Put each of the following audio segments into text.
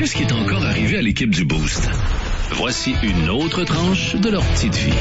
Qu'est-ce qui est encore arrivé à l'équipe du Boost? Voici une autre tranche de leur petite vie.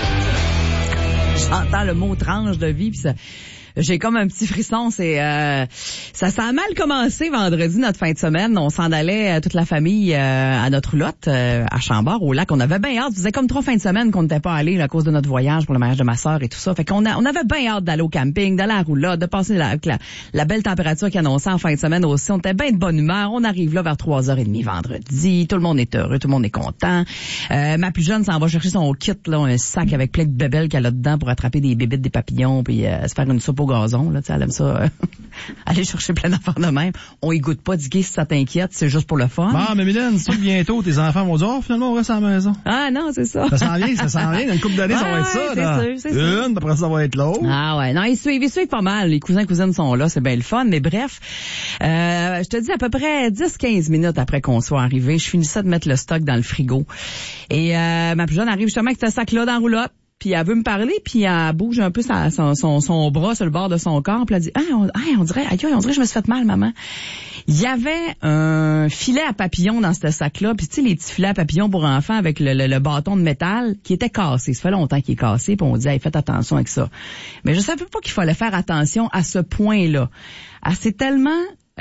J'entends le mot tranche de vie, puis ça... J'ai comme un petit frisson, ça a mal commencé vendredi, notre fin de semaine. On s'en allait toute la famille à notre roulotte à Chambord, au lac. On avait bien hâte. Ça faisait comme 3 fins de semaine qu'on n'était pas allé à cause de notre voyage pour le mariage de ma sœur et tout ça. Fait qu'on avait bien hâte d'aller au camping, d'aller à la roulotte, de passer la belle température qui annonçait en fin de semaine aussi. On était bien de bonne humeur. On arrive là vers 3h30 vendredi. Tout le monde est heureux, tout le monde est content. Ma plus jeune s'en va chercher son kit, là, un sac avec plein de bébelles qu'elle a dedans pour attraper des bébites, des papillons, puis se faire une soupe au gazon, là, tu sais, elle aime ça, aller chercher plein d'affaires de même. On y goûte pas, Dicky, si ça t'inquiète, c'est juste pour le fun. Bon, mais Mylène, c'est sûr que bientôt, tes enfants vont dire, oh, finalement, on reste à la maison. Ah, non, c'est ça. Ça s'en vient. Dans une couple d'années, ça va être ça, là. C'est sûr. Une, après ça va être l'autre. Ah ouais, non, ils suivent pas mal. Les cousins, cousines sont là, c'est bien le fun, mais bref, je te dis à peu près 10-15 minutes après qu'on soit arrivé, je finissais de mettre le stock dans le frigo. Et ma plus jeune arrive justement avec ce sac-là dans la roulotte. Puis elle veut me parler, puis elle bouge un peu son bras sur le bord de son corps, puis elle dit on dirait que je me suis fait mal, maman. Il y avait un filet à papillons dans ce sac-là, puis tu sais les petits filets à papillons pour enfants avec le bâton de métal qui était cassé. Ça fait longtemps qu'il est cassé, puis on dit faites attention avec ça. Mais je savais pas qu'il fallait faire attention à ce point-là. Elle s'est tellement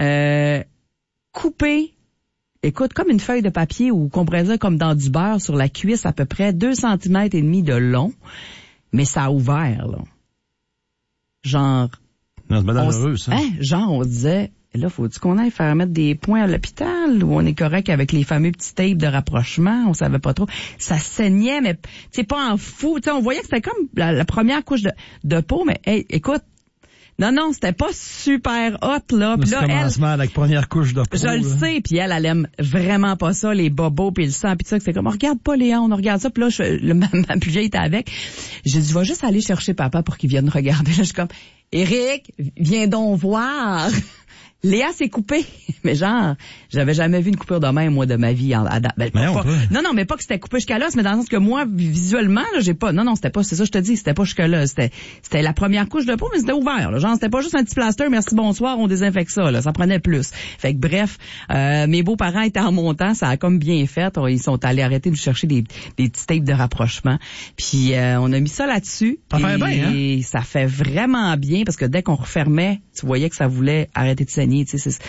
coupée. Écoute, comme une feuille de papier ou qu'on pourrait dire comme dans du beurre sur la cuisse, à peu près 2,5 cm de long, mais ça a ouvert, là. Genre... Non, c'est malheureux, ça. Genre, on se disait, là, faut-tu qu'on aille faire mettre des points à l'hôpital ou on est correct avec les fameux petits tapes de rapprochement? On savait pas trop. Ça saignait, mais c'est pas en fou. Tu sais, on voyait que c'était comme la première couche de peau, mais hey, écoute, non, c'était pas super hot, là. Puis là, commencement avec première couche de peau. Je le sais, puis elle aime vraiment pas ça, les bobos puis le sang, puis ça, c'est comme, on regarde pas Léon, on regarde ça, puis là, ma plus vieille était avec. J'ai dit, va juste aller chercher papa pour qu'il vienne regarder. Là, je suis comme, Éric, viens donc voir. Léa s'est coupée. Mais genre, j'avais jamais vu une coupure de même, moi, de ma vie. Non, mais pas que c'était coupé jusqu'à l'os, mais dans le sens que moi, visuellement, là, j'ai pas, non, c'était pas, c'est ça, je te dis, c'était pas jusque là. C'était la première couche de peau, mais c'était ouvert, là. Genre, c'était pas juste un petit plaster, merci, bonsoir, on désinfecte ça, là. Ça prenait plus. Fait que bref, mes beaux-parents étaient en montant, ça a comme bien fait. Ils sont allés arrêter de chercher des petits tapes de rapprochement. Puis, on a mis ça là-dessus. Ça fait bien, hein? Et ça fait vraiment bien, parce que dès qu'on refermait, tu voyais que ça voulait arrêter de saigner, tu sais,